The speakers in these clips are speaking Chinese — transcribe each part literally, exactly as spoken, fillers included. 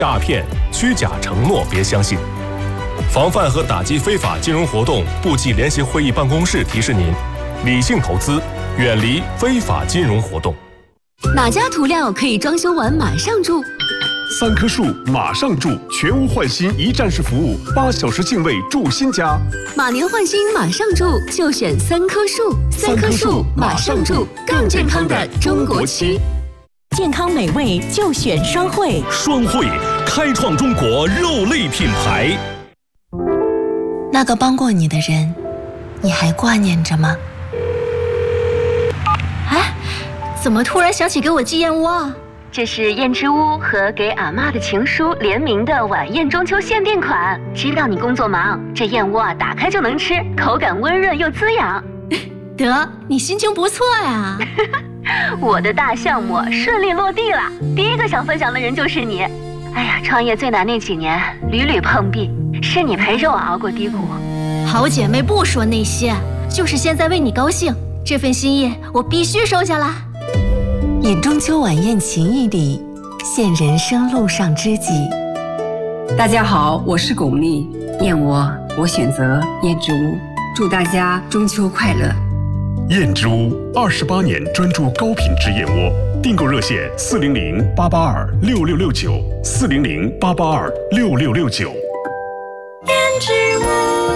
诈骗、虚假承诺别相信。防范和打击非法金融活动，部际联席会议办公室提示您：理性投资，远离非法金融活动。 哪家涂料可以装修完马上住？ 三棵树马上住，全屋换新一站式服务，八小时净位住新家。 马年换新马上住，就选三棵树。三棵树马上住，更健康的中国区。 健康美味就选双汇。 双汇开创中国肉类品牌。 那个帮过你的人，你还挂念着吗？ 哎，怎么突然想起给我寄燕窝啊？这是燕之屋和给阿嬷的情书联名的晚宴中秋限定款。知道你工作忙，这燕窝啊打开就能吃，口感温润又滋养。得，你心情不错呀。我的大项目顺利落地了，第一个想分享的人就是你。哎呀，创业最难那几年，屡屡碰壁，是你陪着我熬过低谷。好姐妹不说那些，就是现在为你高兴，这份心意我必须收下啦。 饮中秋晚宴情谊里，现人生路上知己。 大家好，我是巩俐，燕窝我选择燕之屋，祝大家中秋快乐。 燕之屋二十八年专注高品质燕窝，订购热线四零零八八二六六六九四零零八八二六六六九。 燕之屋。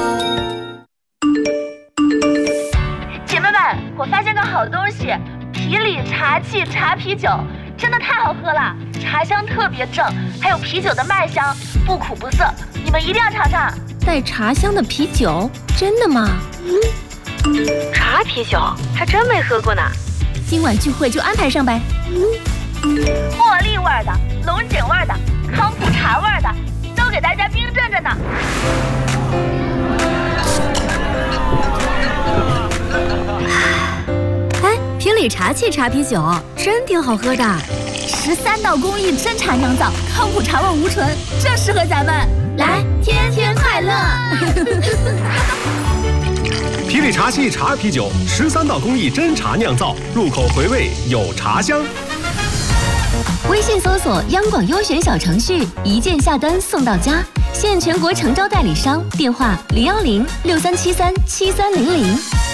姐妹们，我发现个好东西。啤礼茶气茶啤酒真的太好喝了，茶香特别正，还有啤酒的麦香，不苦不涩，你们一定要尝尝。 带茶香的啤酒，真的吗？ 嗯，茶啤酒还真没喝过呢。 今晚聚会就安排上呗。 嗯，茉莉味的、龙井味的、康普茶味的，都给大家冰镇着呢。 啤礼茶气茶啤酒真挺好喝的，十三道工艺真茶酿造，康普茶味无醇，正适合咱们。来，天天快乐！ 啤礼茶气茶啤酒，十三道工艺真茶酿造，入口回味有茶香。 微信搜索央广优选小程序，一键下单送到家，现全国诚招代理商，电话零幺零六三七三七三零零。